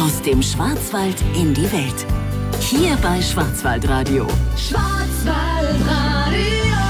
Aus dem Schwarzwald in die Welt. Hier bei Schwarzwaldradio. Schwarzwaldradio.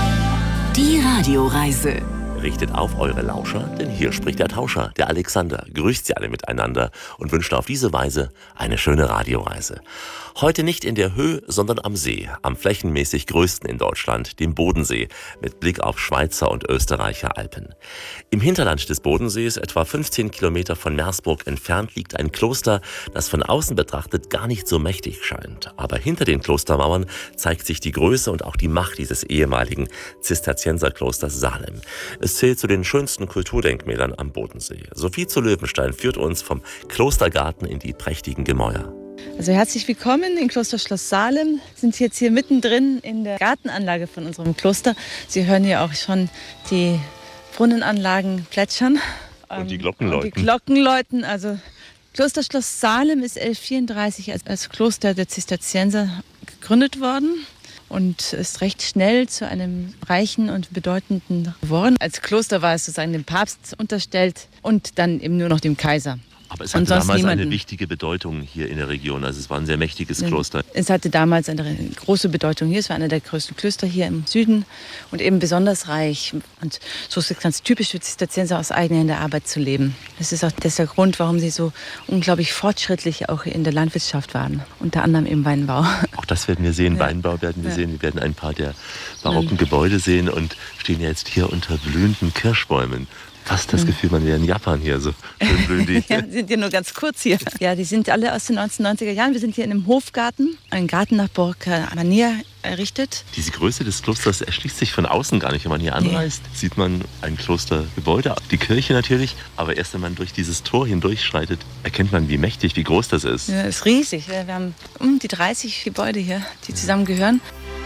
Die Radioreise. Richtet auf eure Lauscher, denn hier spricht der Tauscher, der Alexander, grüßt sie alle miteinander und wünscht auf diese Weise eine schöne Radioreise. Heute nicht in der Höhe, sondern am See, am flächenmäßig größten in Deutschland, dem Bodensee, mit Blick auf Schweizer und Österreicher Alpen. Im Hinterland des Bodensees, etwa 15 Kilometer von Meersburg entfernt, liegt ein Kloster, das von außen betrachtet gar nicht so mächtig scheint. Aber hinter den Klostermauern zeigt sich die Größe und auch die Macht dieses ehemaligen Zisterzienserklosters Salem. Es zählt zu den schönsten Kulturdenkmälern am Bodensee. Sophie zu Löwenstein führt uns vom Klostergarten in die prächtigen Gemäuer. Also herzlich willkommen in Kloster Schloss Salem. Wir sind jetzt hier mittendrin in der Gartenanlage von unserem Kloster. Sie hören hier auch schon die Brunnenanlagen plätschern. Und die Glocken läuten. Und die Glocken läuten. Also Kloster Schloss Salem ist 1134 als Kloster der Zisterzienser gegründet worden und ist recht schnell zu einem reichen und bedeutenden geworden. Als Kloster war es sozusagen dem Papst unterstellt und dann eben nur noch dem Kaiser. Aber es hatte damals eine wichtige Bedeutung hier in der Region. Also es war ein sehr mächtiges Kloster. Es hatte damals eine große Bedeutung hier. Es war einer der größten Klöster hier im Süden und eben besonders reich. Und so ist es ganz typisch für Zisterzienser, aus eigener Hände Arbeit zu leben. Das ist auch der Grund, warum sie so unglaublich fortschrittlich auch in der Landwirtschaft waren. Unter anderem im Weinbau. Auch das werden wir sehen. Ja. Weinbau werden wir sehen. Wir werden ein paar der barocken Gebäude sehen und stehen jetzt hier unter blühenden Kirschbäumen. Fast das Gefühl, man wäre in Japan hier, so schön blühen die. Ja, die sind ja nur ganz kurz hier. Ja, die sind alle aus den 1990er Jahren. Wir sind hier in einem Hofgarten, ein Garten nach Borca-Mania errichtet. Diese Größe des Klosters erschließt sich von außen gar nicht. Wenn man hier anreist, sieht man ein Klostergebäude, die Kirche natürlich. Aber erst wenn man durch dieses Tor hindurchschreitet, erkennt man, wie mächtig, wie groß das ist. Ja, das ist riesig. Wir haben um die 30 Gebäude hier, die zusammengehören.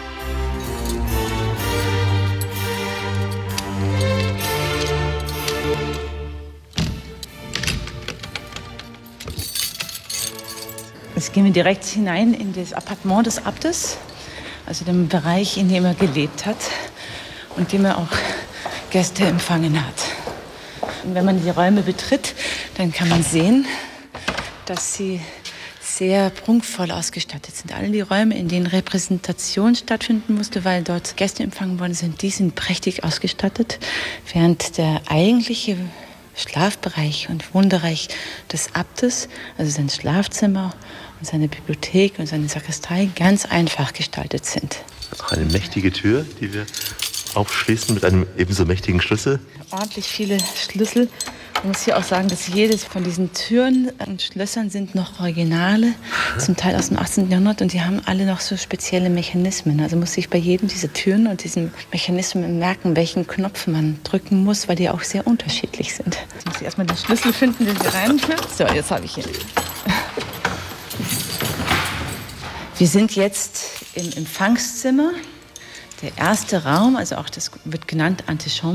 Jetzt gehen wir direkt hinein in das Appartement des Abtes, also den Bereich, in dem er gelebt hat und in dem er auch Gäste empfangen hat. Und wenn man die Räume betritt, dann kann man sehen, dass sie sehr prunkvoll ausgestattet sind. Alle die Räume, in denen Repräsentation stattfinden musste, weil dort Gäste empfangen worden sind, die sind prächtig ausgestattet, während der eigentliche Schlafbereich und Wohnbereich des Abtes, also sein Schlafzimmer und seine Bibliothek und seine Sakristei, ganz einfach gestaltet sind. Auch eine mächtige Tür, die wir aufschließen mit einem ebenso mächtigen Schlüssel. Ordentlich viele Schlüssel. Man muss hier auch sagen, dass jedes von diesen Türen und Schlössern sind noch Originale, zum Teil aus dem 18. Jahrhundert, und die haben alle noch so spezielle Mechanismen. Also muss sich bei jedem dieser Türen und diesen Mechanismen merken, welchen Knopf man drücken muss, weil die auch sehr unterschiedlich sind. Jetzt muss ich erstmal den Schlüssel finden, den wir reinführen. So, jetzt habe ich ihn. Wir sind jetzt im Empfangszimmer. Der erste Raum, also auch das wird genannt Antichambre,